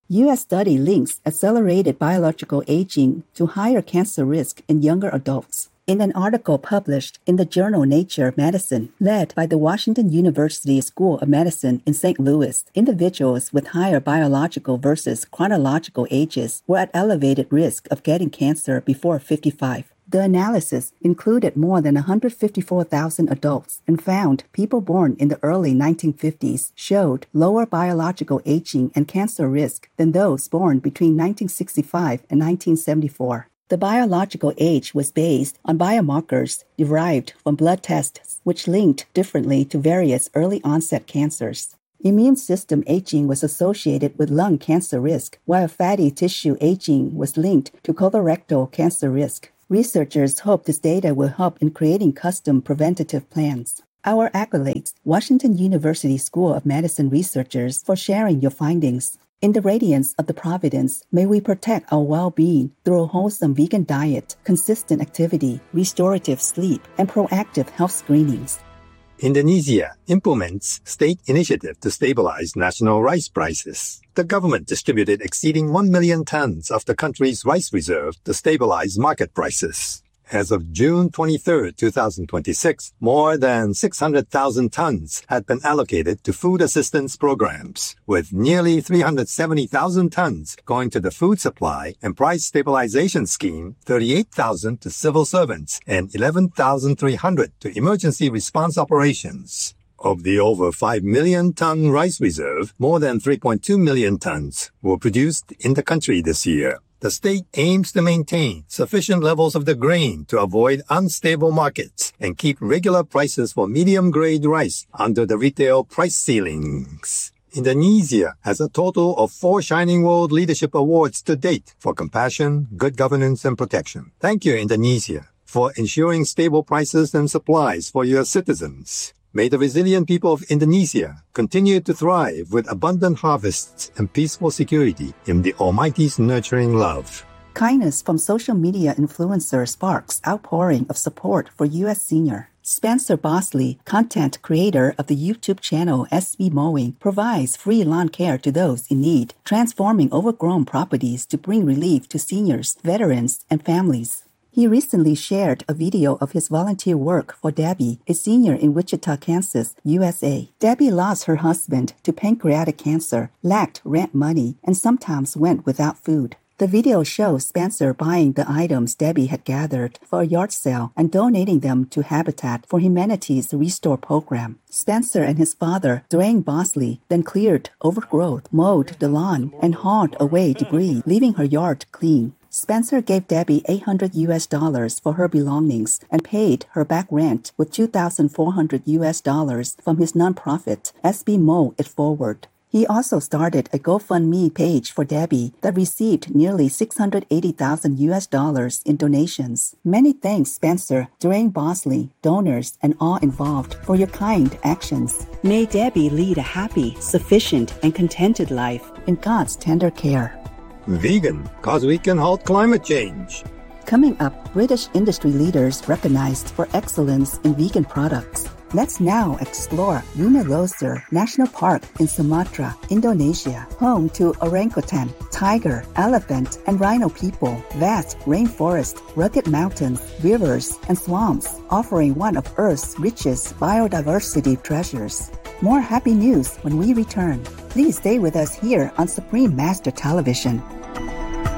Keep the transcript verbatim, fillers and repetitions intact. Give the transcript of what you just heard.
U S study links accelerated biological aging to higher cancer risk in younger adults. In an article published in the journal Nature Medicine, led by the Washington University School of Medicine in Saint Louis, individuals with higher biological versus chronological ages were at elevated risk of getting cancer before fifty-five. The analysis included more than one hundred fifty-four thousand adults and found people born in the early nineteen fifties showed lower biological aging and cancer risk than those born between nineteen sixty-five and nineteen seventy-four. The biological age was based on biomarkers derived from blood tests, which linked differently to various early-onset cancers. Immune system aging was associated with lung cancer risk, while fatty tissue aging was linked to colorectal cancer risk. Researchers hope this data will help in creating custom preventative plans. Our accolades, Washington University School of Medicine researchers, for sharing your findings. In the radiance of the Providence, may we protect our well-being through a wholesome vegan diet, consistent activity, restorative sleep, and proactive health screenings. Indonesia implements state initiative to stabilize national rice prices. The government distributed exceeding one million tons of the country's rice reserve to stabilize market prices. As of June twenty-third, twenty twenty-six, more than six hundred thousand tons had been allocated to food assistance programs, with nearly three hundred seventy thousand tons going to the food supply and price stabilization scheme, thirty-eight thousand to civil servants, and eleven thousand three hundred to emergency response operations. Of the over five million ton rice reserve, more than three point two million tons were produced in the country this year. The state aims to maintain sufficient levels of the grain to avoid unstable markets and keep regular prices for medium-grade rice under the retail price ceilings. Indonesia has a total of four Shining World Leadership Awards to date for compassion, good governance, and protection. Thank you, Indonesia, for ensuring stable prices and supplies for your citizens. May the resilient people of Indonesia continue to thrive with abundant harvests and peaceful security in the Almighty's nurturing love. Kindness from social media influencer sparks outpouring of support for U S senior. Spencer Bosley, content creator of the YouTube channel S B Mowing, provides free lawn care to those in need, transforming overgrown properties to bring relief to seniors, veterans, and families. He recently shared a video of his volunteer work for Debbie, a senior in Wichita, Kansas, U S A. Debbie lost her husband to pancreatic cancer, lacked rent money, and sometimes went without food. The video shows Spencer buying the items Debbie had gathered for a yard sale and donating them to Habitat for Humanity's Restore program. Spencer and his father, Dwayne Bosley, then cleared overgrowth, mowed the lawn, and hauled away debris, leaving her yard clean. Spencer gave Debbie eight hundred U S dollars for her belongings and paid her back rent with two thousand four hundred U S dollars from his nonprofit, S B Mow It Forward. He also started a GoFundMe page for Debbie that received nearly six hundred eighty thousand U S dollars in donations. Many thanks, Spencer, Dwayne Bosley, donors, and all involved for your kind actions. May Debbie lead a happy, sufficient, and contented life in God's tender care. Vegan, cause we can halt climate change. Coming up, British industry leaders recognized for excellence in vegan products. Let's now explore Gunung Leuser National Park in Sumatra, Indonesia, home to orangutan, tiger, elephant, and rhino people, vast rainforest, rugged mountains, rivers, and swamps, offering one of Earth's richest biodiversity treasures. More happy news when we return. Please stay with us here on Supreme Master Television.